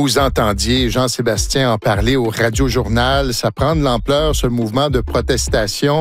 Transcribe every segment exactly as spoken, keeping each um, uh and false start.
Vous entendiez Jean-Sébastien en parler au Radio-Journal. Ça prend de l'ampleur, ce mouvement de protestation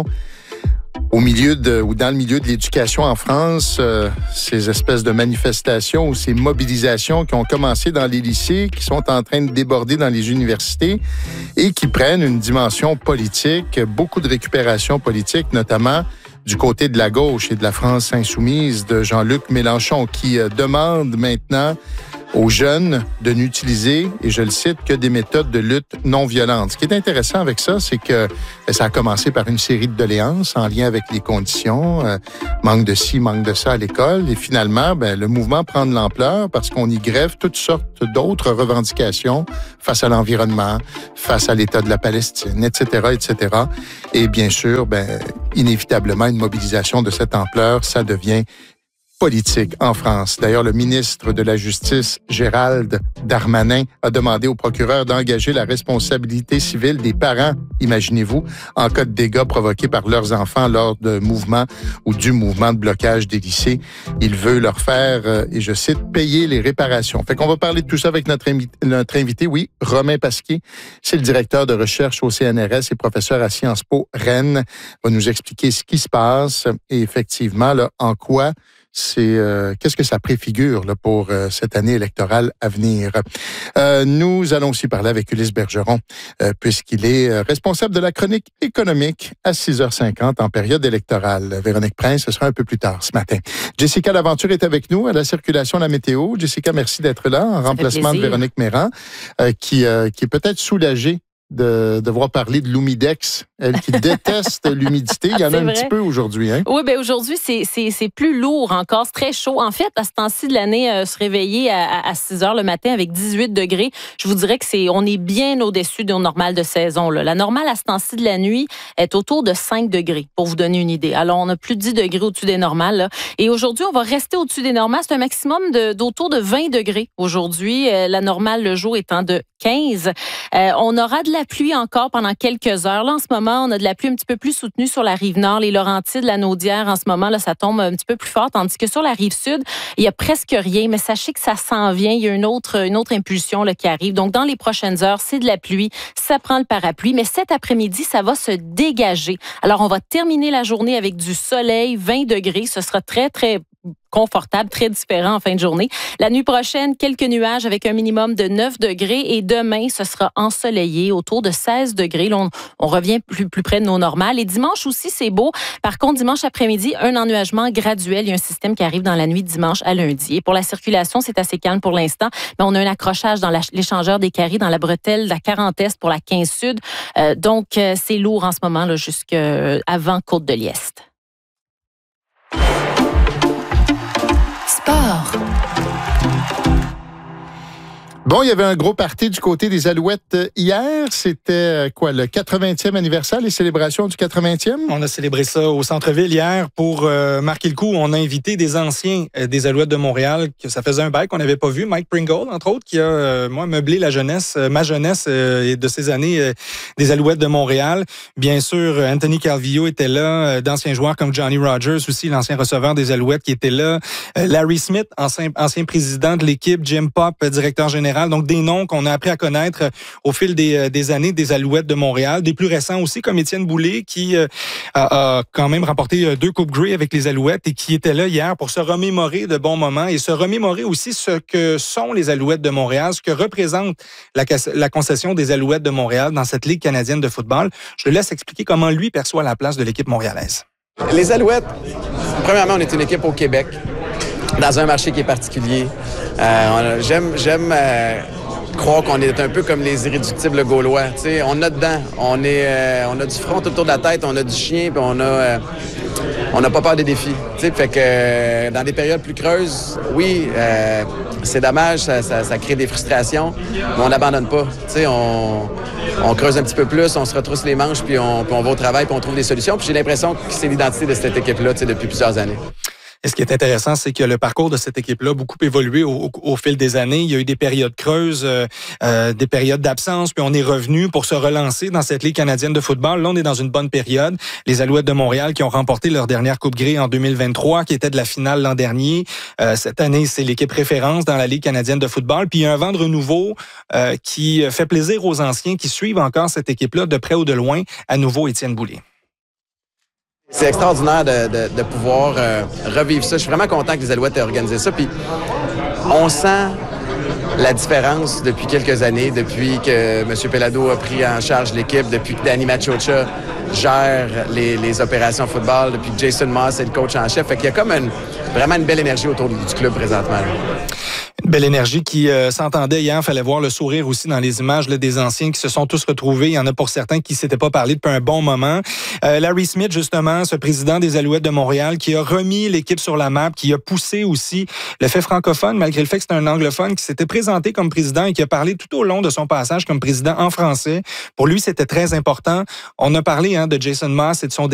au milieu de, ou dans le milieu de l'éducation en France. Euh, ces espèces de manifestations ou ces mobilisations qui ont commencé dans les lycées, qui sont en train de déborder dans les universités et qui prennent une dimension politique, beaucoup de récupération politique, notamment du côté de la gauche et de la France insoumise de Jean-Luc Mélenchon, qui euh, demande maintenant aux jeunes de n'utiliser, et je le cite, que des méthodes de lutte non violentes. Ce qui est intéressant avec ça, c'est que ça a commencé par une série de doléances en lien avec les conditions, euh, manque de ci, manque de ça à l'école, et finalement, ben, le mouvement prend de l'ampleur parce qu'on y greffe toutes sortes d'autres revendications face à l'environnement, face à l'État de la Palestine, et cetera, et cetera. Et bien sûr, ben, inévitablement, une mobilisation de cette ampleur, ça devient politique en France. D'ailleurs, le ministre de la Justice, Gérald Darmanin, a demandé au procureur d'engager la responsabilité civile des parents, imaginez-vous, en cas de dégâts provoqués par leurs enfants lors de mouvements ou du mouvement de blocage des lycées. Il veut leur faire, euh, et je cite, payer les réparations. Fait qu'on va parler de tout ça avec notre, invi- notre invité, oui, Romain Pasquier. C'est le directeur de recherche au C N R S et professeur à Sciences Po Rennes. Il va nous expliquer ce qui se passe et effectivement, là, en quoi c'est euh, qu'est-ce que ça préfigure là, pour euh, cette année électorale à venir. Euh, nous allons aussi parler avec Ulysse Bergeron, euh, puisqu'il est euh, responsable de la chronique économique à six heures cinquante en période électorale. Véronique Prince, ce sera un peu plus tard ce matin. Jessica Laventure est avec nous à la circulation, la météo. Jessica, merci d'être là en ça remplacement de Véronique Méran, euh, qui, euh, qui est peut-être soulagée de devoir parler de l'humidex. Elle qui déteste l'humidité. Il y en a un vrai. petit peu aujourd'hui. Hein? Oui, bien aujourd'hui, c'est, c'est, c'est plus lourd encore. C'est très chaud. En fait, à ce temps-ci de l'année, euh, se réveiller à, à six heures le matin avec dix-huit degrés, je vous dirais que c'est, on est bien au-dessus de normal de saison. Là. La normale à ce temps-ci de la nuit est autour de cinq degrés, pour vous donner une idée. Alors, on a plus de dix degrés au-dessus des normales. Là. Et aujourd'hui, on va rester au-dessus des normales. C'est un maximum de, d'autour de vingt degrés aujourd'hui. Euh, la normale, le jour étant de quinze. Euh, on aura de la pluie encore pendant quelques heures. Là, en ce moment, on a de la pluie un petit peu plus soutenue sur la rive nord. Les Laurentides, la Naudière, en ce moment, là, ça tombe un petit peu plus fort, tandis que sur la rive sud, il y a presque rien. Mais sachez que ça s'en vient. Il y a une autre, une autre impulsion là, qui arrive. Donc, dans les prochaines heures, c'est de la pluie. Ça prend le parapluie. Mais cet après-midi, ça va se dégager. Alors, on va terminer la journée avec du soleil, vingt degrés. Ce sera très, très confortable, très différent en fin de journée. La nuit prochaine, quelques nuages avec un minimum de neuf degrés et demain, ce sera ensoleillé autour de seize degrés. Là, on, on revient plus, plus près de nos normales. Et dimanche aussi, c'est beau. Par contre, dimanche après-midi, un ennuagement graduel. Il y a un système qui arrive dans la nuit de dimanche à lundi. Et pour la circulation, c'est assez calme pour l'instant. Mais on a un accrochage dans la, l'échangeur des Carrés, dans la bretelle de la quarante Est pour la quinze Sud. Euh, donc, euh, c'est lourd en ce moment, là, jusqu'avant Côte-de-Liest. Sport. Bon, il y avait un gros party du côté des Alouettes hier. C'était quoi, le quatre-vingtième anniversaire, les célébrations du quatre-vingtième? On a célébré ça au centre-ville hier pour euh, marquer le coup. On a invité des anciens euh, des Alouettes de Montréal, que ça faisait un bail qu'on n'avait pas vu. Mike Pringle, entre autres, qui a, euh, moi, meublé la jeunesse, euh, ma jeunesse euh, et de ces années euh, des Alouettes de Montréal. Bien sûr, Anthony Calvillo était là, euh, d'anciens joueurs comme Johnny Rogers aussi, l'ancien receveur des Alouettes qui était là. Euh, Larry Smith, ancien, ancien président de l'équipe, Jim Pop, directeur général. Donc, des noms qu'on a appris à connaître au fil des, des années des Alouettes de Montréal. Des plus récents aussi, comme Étienne Boulay, qui euh, a, a quand même remporté deux Coupes Grey avec les Alouettes et qui était là hier pour se remémorer de bons moments et se remémorer aussi ce que sont les Alouettes de Montréal, ce que représente la, la concession des Alouettes de Montréal dans cette Ligue canadienne de football. Je le laisse expliquer comment lui perçoit la place de l'équipe montréalaise. Les Alouettes, premièrement, on est une équipe au Québec, dans un marché qui est particulier. Euh, j'aime j'aime euh, croire qu'on est un peu comme les irréductibles gaulois. T'sais, on a dedans, on est, euh, on a du front autour de la tête, on a du chien, puis on a, euh, on n'a pas peur des défis. T'sais, fait que euh, dans des périodes plus creuses, oui, euh, c'est dommage, ça, ça, ça crée des frustrations, mais on n'abandonne pas. T'sais, on, on creuse un petit peu plus, on se retrousse les manches, puis on, puis on va au travail, puis on trouve des solutions. Puis j'ai l'impression que c'est l'identité de cette équipe-là depuis plusieurs années. Et ce qui est intéressant, c'est que le parcours de cette équipe-là a beaucoup évolué au, au, au fil des années. Il y a eu des périodes creuses, euh, euh, des périodes d'absence, puis on est revenu pour se relancer dans cette Ligue canadienne de football. Là, on est dans une bonne période. Les Alouettes de Montréal qui ont remporté leur dernière Coupe Grey en deux mille vingt-trois, qui était de la finale l'an dernier. Euh, cette année, c'est l'équipe référence dans la Ligue canadienne de football. Puis il y a un vent de renouveau euh, qui fait plaisir aux anciens qui suivent encore cette équipe-là de près ou de loin. À nouveau, Étienne Boulay. C'est extraordinaire de, de, de pouvoir euh, revivre ça. Je suis vraiment content que les Alouettes aient organisé ça. Puis on sent la différence depuis quelques années, depuis que M. Pelado a pris en charge l'équipe, depuis que Danny Machocha gère les, les opérations football, depuis que Jason Moss est le coach en chef. Fait qu'il y a comme une, vraiment une belle énergie autour du club présentement. Une belle énergie qui euh, s'entendait hier. Il fallait voir le sourire aussi dans les images là, des anciens qui se sont tous retrouvés. Il y en a pour certains qui ne s'étaient pas parlé depuis un bon moment. Euh, Larry Smith, justement, ce président des Alouettes de Montréal, qui a remis l'équipe sur la map, qui a poussé aussi le fait francophone, malgré le fait que c'est un anglophone qui s'était présenté comme président et qui a parlé tout au long de son passage comme président en français. Pour lui, c'était très important. On a parlé hein, de Jason Moss et de son